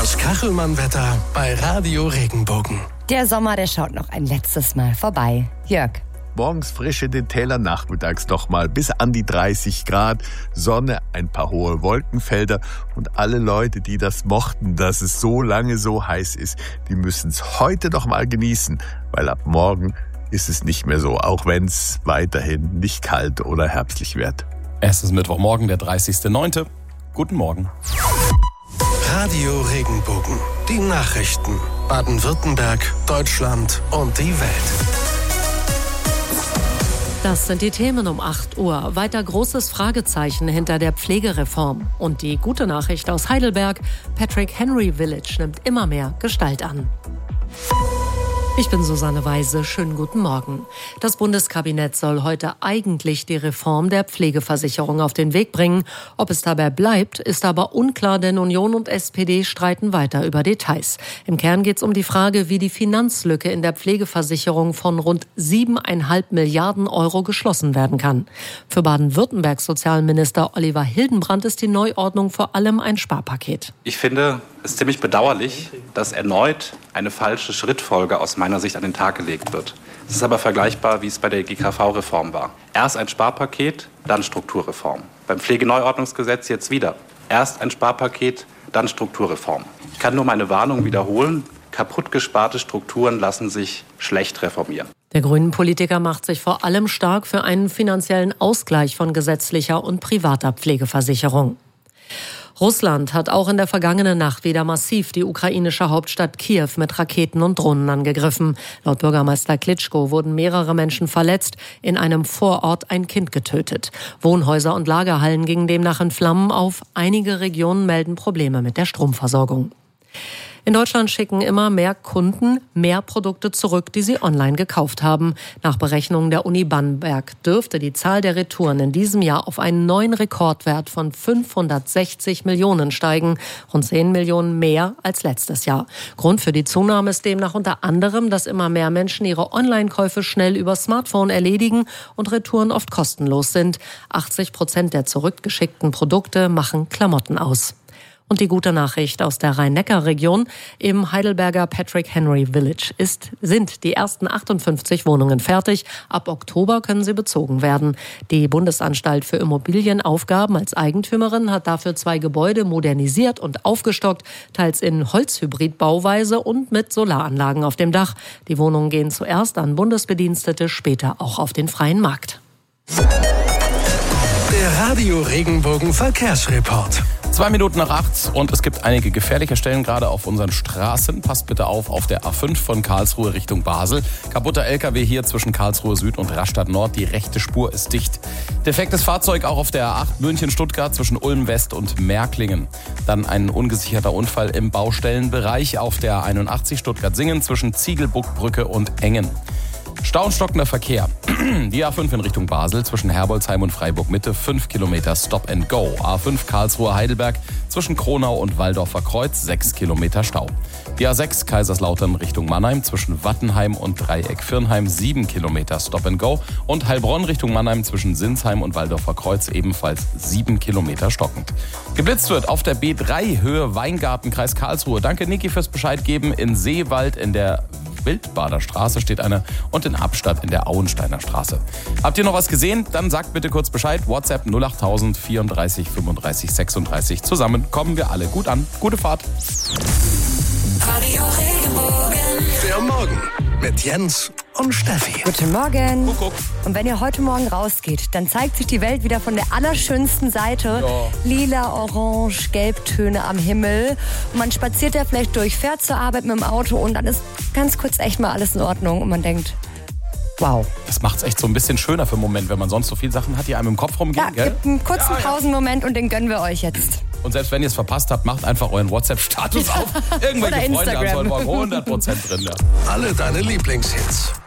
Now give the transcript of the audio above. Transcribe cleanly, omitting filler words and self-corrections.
Das Kachelmann-Wetter bei Radio Regenbogen. Der Sommer, der schaut noch ein letztes Mal vorbei. Jörg. Morgens frisch in den Tälern, nachmittags nochmal bis an die 30 Grad, Sonne, ein paar hohe Wolkenfelder und alle Leute, die das mochten, dass es so lange so heiß ist, die müssen es heute noch mal genießen, weil ab morgen ist es nicht mehr so, auch wenn es weiterhin nicht kalt oder herbstlich wird. Es ist Mittwochmorgen, der 30.09. Guten Morgen. Radio Regenbogen. Die Nachrichten. Baden-Württemberg, Deutschland und die Welt. Das sind die Themen um 8 Uhr. Weiter großes Fragezeichen hinter der Pflegereform. Und die gute Nachricht aus Heidelberg: Patrick Henry Village nimmt immer mehr Gestalt an. Ich bin Susanne Weise. Schönen guten Morgen. Das Bundeskabinett soll heute eigentlich die Reform der Pflegeversicherung auf den Weg bringen. Ob es dabei bleibt, ist aber unklar, denn Union und SPD streiten weiter über Details. Im Kern geht es um die Frage, wie die Finanzlücke in der Pflegeversicherung von rund 7,5 Milliarden Euro geschlossen werden kann. Für Baden-Württembergs Sozialminister Oliver Hildenbrand ist die Neuordnung vor allem ein Sparpaket. Ich finde es ziemlich bedauerlich, dass erneut eine falsche Schrittfolge aus meiner Sicht an den Tag gelegt wird. Es ist aber vergleichbar, wie es bei der GKV-Reform war. Erst ein Sparpaket, dann Strukturreform. Beim Pflegeneuordnungsgesetz jetzt wieder. Erst ein Sparpaket, dann Strukturreform. Ich kann nur meine Warnung wiederholen: kaputt gesparte Strukturen lassen sich schlecht reformieren. Der Grünen-Politiker macht sich vor allem stark für einen finanziellen Ausgleich von gesetzlicher und privater Pflegeversicherung. Russland hat auch in der vergangenen Nacht wieder massiv die ukrainische Hauptstadt Kiew mit Raketen und Drohnen angegriffen. Laut Bürgermeister Klitschko wurden mehrere Menschen verletzt, in einem Vorort ein Kind getötet. Wohnhäuser und Lagerhallen gingen demnach in Flammen auf. Einige Regionen melden Probleme mit der Stromversorgung. In Deutschland schicken immer mehr Kunden mehr Produkte zurück, die sie online gekauft haben. Nach Berechnungen der Uni Bamberg dürfte die Zahl der Retouren in diesem Jahr auf einen neuen Rekordwert von 560 Millionen steigen. Rund 10 Millionen mehr als letztes Jahr. Grund für die Zunahme ist demnach unter anderem, dass immer mehr Menschen ihre Online-Käufe schnell über Smartphone erledigen und Retouren oft kostenlos sind. 80% der zurückgeschickten Produkte machen Klamotten aus. Und die gute Nachricht aus der Rhein-Neckar-Region: Im Heidelberger Patrick Henry Village sind die ersten 58 Wohnungen fertig. Ab Oktober können sie bezogen werden. Die Bundesanstalt für Immobilienaufgaben als Eigentümerin hat dafür 2 Gebäude modernisiert und aufgestockt, teils in Holzhybridbauweise und mit Solaranlagen auf dem Dach. Die Wohnungen gehen zuerst an Bundesbedienstete, später auch auf den freien Markt. Der Radio Regenbogen Verkehrsreport. 2 Minuten nach 8 und es gibt einige gefährliche Stellen gerade auf unseren Straßen. Passt bitte auf der A5 von Karlsruhe Richtung Basel. Kaputter LKW hier zwischen Karlsruhe Süd und Rastatt Nord. Die rechte Spur ist dicht. Defektes Fahrzeug auch auf der A8 München-Stuttgart zwischen Ulm West und Märklingen. Dann ein ungesicherter Unfall im Baustellenbereich auf der 81 Stuttgart-Singen zwischen Ziegelbuckbrücke und Engen. Stau und stockender Verkehr. Die A5 in Richtung Basel zwischen Herbolzheim und Freiburg Mitte 5 Kilometer Stop and Go. A5 Karlsruhe Heidelberg zwischen Kronau und Walldorfer Kreuz 6 Kilometer Stau. Die A6 Kaiserslautern Richtung Mannheim zwischen Wattenheim und Dreieck Virnheim 7 Kilometer Stop and Go. Und Heilbronn Richtung Mannheim zwischen Sinsheim und Walldorfer Kreuz ebenfalls 7 Kilometer stockend. Geblitzt wird auf der B3 Höhe Weingarten Kreis Karlsruhe. Danke Niki fürs Bescheid geben. In Seewald in der Wildbader Straße steht einer und in Abstadt in der Auensteiner Straße. Habt ihr noch was gesehen? Dann sagt bitte kurz Bescheid. WhatsApp 08000 34 35 36. Zusammen kommen wir alle gut an. Gute Fahrt. Radio Regenbogen. Der Morgen mit Jens und Steffi. Guten Morgen. Kuckuck. Und wenn ihr heute Morgen rausgeht, dann zeigt sich die Welt wieder von der allerschönsten Seite. Ja. Lila, Orange, Gelbtöne am Himmel. Und man spaziert da vielleicht durch, fährt zur Arbeit mit dem Auto und dann ist ganz kurz echt mal alles in Ordnung. Und man denkt, wow. Das macht es echt so ein bisschen schöner für einen Moment, wenn man sonst so viele Sachen hat, die einem im Kopf rumgehen. Ja, gell? gibt einen kurzen Pausenmoment und den gönnen wir euch jetzt. Und selbst wenn ihr es verpasst habt, macht einfach euren WhatsApp-Status auf. Irgendwelche Oder Freunde haben es Instagram. heute Morgen 100% drin. Ja. Alle deine Lieblingshits.